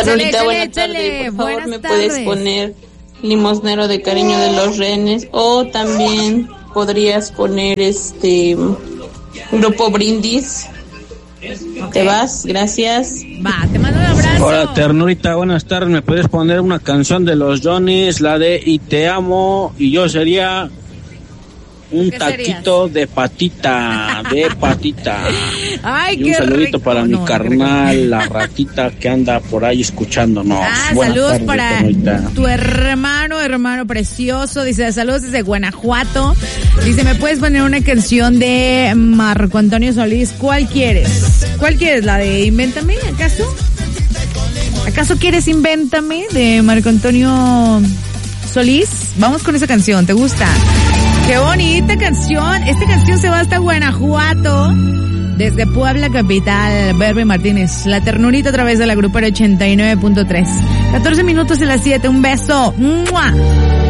Carolita, buenas tardes. Por favor, ¿me puedes poner Limosnero de Cariño de los Rehenes? O también podrías poner Grupo Brindis. Okay. Te vas, gracias. Va, te mando un abrazo. Hola, ternurita, buenas tardes. ¿Me puedes poner una canción de los Johnnies, la de Y te amo? Y yo sería un taquito de patita, Ay, y un qué saludito rico. para mi carnal, la ratita que anda por ahí escuchándonos. Saludos tardes, para ternurita. tu hermano precioso. Dice, saludos desde Guanajuato. Dice, ¿me puedes poner una canción de Marco Antonio Solís? ¿Cuál quieres? ¿La de Invéntame, acaso? ¿Acaso quieres Invéntame de Marco Antonio Solís? Vamos con esa canción, ¿te gusta? ¡Qué bonita canción! Esta canción se va hasta Guanajuato. Desde Puebla capital, Berbe Martínez. La ternurita a través de la Grupera 89.3. 14 minutos de las 7. Un beso. ¡Mua!